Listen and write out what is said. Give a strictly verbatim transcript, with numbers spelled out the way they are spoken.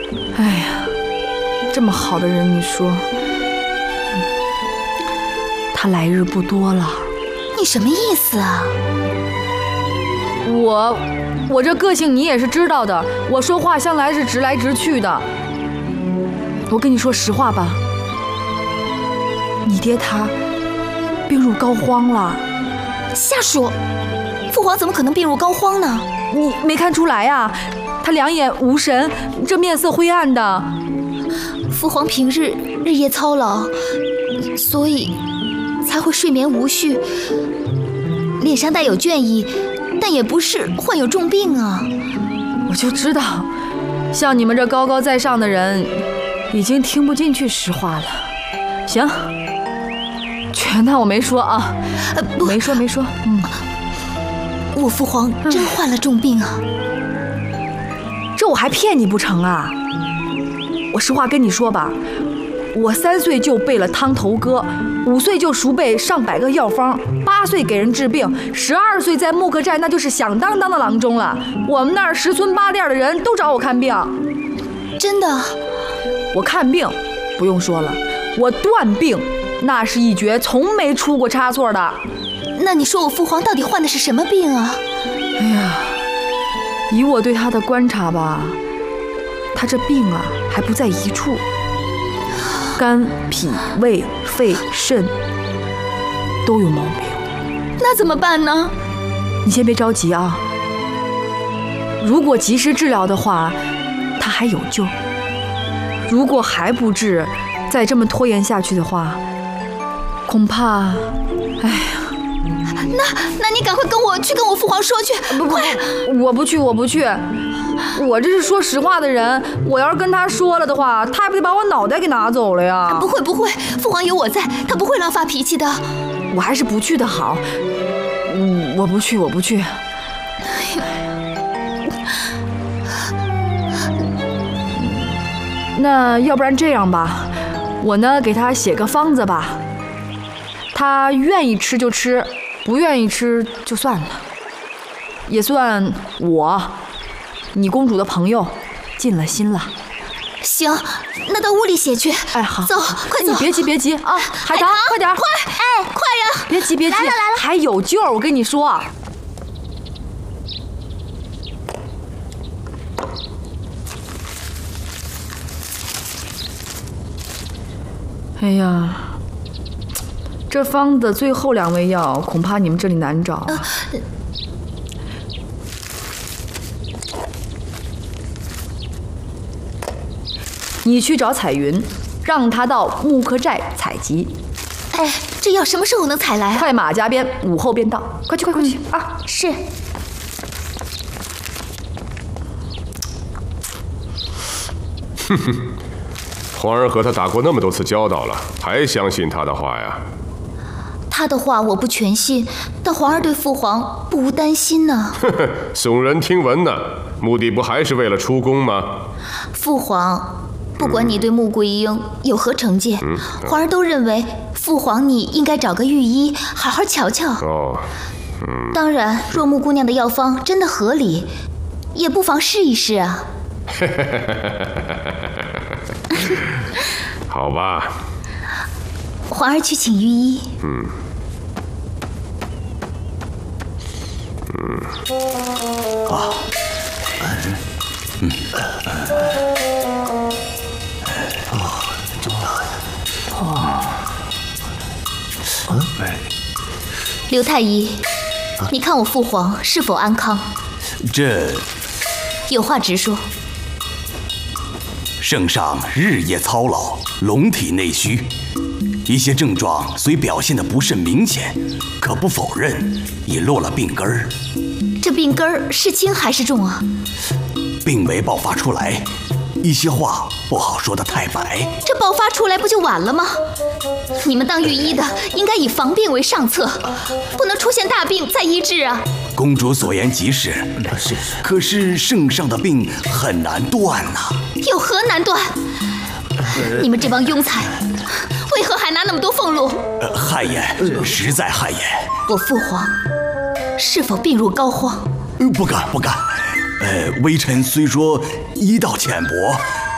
哎呀，这么好的人，你说，他来日不多了。 你什么意思啊？ 我，我这个性你也是知道的，我说话向来是直来直去的。我跟你说实话吧，你爹他病入膏肓了。 瞎说，父皇怎么可能病入膏肓呢？ 你没看出来呀？他两眼无神，这面色灰暗的。 父皇平日日夜操劳，所以才会睡眠无序，脸上带有倦意，但也不是患有重病啊。 我就知道，像你们这高高在上的人，已经听不进去实话了。行，全当我没说啊， 呃、不没说没说。嗯， 我父皇真患了重病啊。 这我还骗你不成啊？我实话跟你说吧，我三岁就背了汤头歌，五岁就熟背上百个药方，八岁给人治病，十二岁在木克寨那就是响当当的郎中了。我们那儿十村八店的人都找我看病。 真的？ 我看病不用说了，我断病那是一绝，从没出过差错的。 那你说我父皇到底患的是什么病啊？ 哎呀，以我对他的观察吧，他这病啊还不在一处，肝、脾、胃、肺、肾都有毛病。 那怎么办呢？ 你先别着急啊，如果及时治疗的话，他还有救；如果还不治，再这么拖延下去的话，恐怕，哎呀。 那那你赶快跟我去跟我父皇说去， 不不，我不去，我不去，我这是说实话的人，我要是跟他说了的话，他还不得把我脑袋给拿走了呀？ 不会不会，父皇有我在，他不会乱发脾气的。 我还是不去的好。嗯，我不去，我不去。那要不然这样吧，我呢给他写个方子吧，他愿意吃就吃，不愿意吃就算了，也算我，你公主的朋友，尽了心了。 行，那到屋里写去。 哎，好， 走，快走！ 你别急，别急啊，海棠，快点， 快！哎，快呀！ 别急，别急， 来了来了， 还有救！我跟你说。哎呀，这方子最后两味药，恐怕你们这里难找。呃你去找彩云，让她到木克寨采集。 哎，这药什么时候能采来啊？ 快马加鞭，午后便到。快去，快快去、嗯、啊！ 是。 哼哼，皇儿和他打过那么多次交道了，还相信他的话呀？ 他的话我不全信，但皇儿对父皇不无担心呢。 呵呵，耸人听闻呢，目的不还是为了出宫吗？ 父皇。不管你对穆桂英有何成见，嗯、皇儿都认为父皇你应该找个御医好好瞧瞧。 哦，嗯。 当然，若穆姑娘的药方真的合理，也不妨试一试啊。 好吧。 皇儿去请御医。 嗯。嗯。 啊。嗯。哦，这么大呀！哦，嗯，哎， 刘太医，啊、你看我父皇是否安康？ 这有话直说。 圣上日夜操劳，龙体内虚，一些症状虽表现得不甚明显，可不否认已落了病根儿。 这病根儿是轻还是重啊？ 并没爆发出来。一些话不好说得太白， 这爆发出来不就晚了吗？你们当御医的应该以防病为上策，不能出现大病再医治啊！ 公主所言极是，是。可是圣上的病很难断呐、啊。 有何难断？你们这帮庸才，为何还拿那么多俸禄？ 呃，汗颜，实在汗颜。 我父皇是否病入膏肓？ 不敢，不敢。呃，微臣虽说医道浅薄，